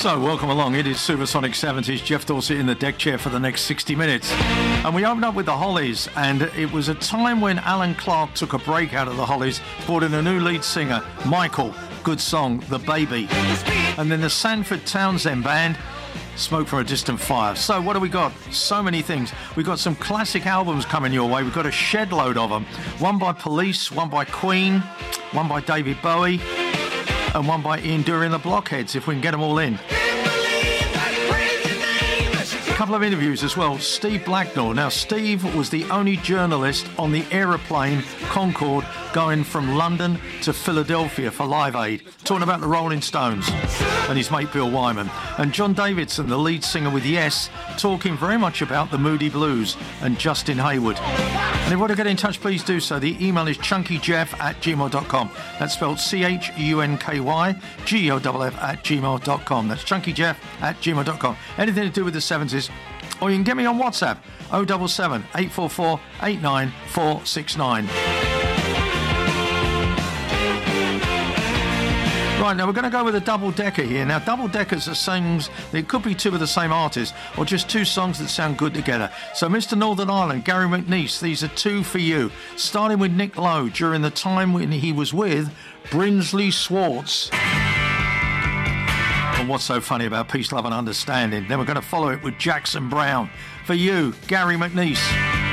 So, welcome along. It is Supersonic 70s. Jeff Dorsett in the deck chair for the next 60 minutes. And we opened up with the Hollies, and it was a time when Alan Clark took a break out of the Hollies, brought in a new lead singer, Michael. Good song, The Baby. And then the Sanford Townsend Band, Smoke from a Distant Fire. So what do we got? So many things. We've got some classic albums coming your way. We've got a shed load of them. One by Police, one by Queen, one by David Bowie, and one by Ian Dury and the Blockheads, if we can get them all in. A couple of interviews as well. Steve Blacknall. Now, Steve was the only journalist on the aeroplane Concorde going from London to Philadelphia for Live Aid, talking about the Rolling Stones and his mate Bill Wyman. And John Davidson, the lead singer with Yes, talking very much about the Moody Blues and Justin Hayward. And if you want to get in touch, please do so. The email is chunkyjeff@gmail.com. That's spelled CHUNKYGELFF@gmail.com. That's chunkyjeff@gmail.com. Anything to do with the 70s, or you can get me on WhatsApp, 077 844 89469. Right, now we're going to go with a double-decker here. Now, double-deckers are songs, it could be two of the same artist, or just two songs that sound good together. So Mr. Northern Ireland, Gary McNeice, these are two for you. Starting with Nick Lowe during the time when he was with Brinsley Schwartz. And what's so funny about Peace, Love and Understanding? Then we're going to follow it with Jackson Browne. For you, Gary McNeice.